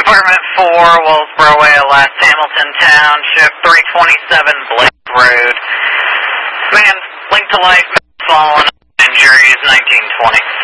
Department 4, Willsboro Way, West Hamilton Township, 327 Blake Road. Man linked to life, fallen, injuries, 1920.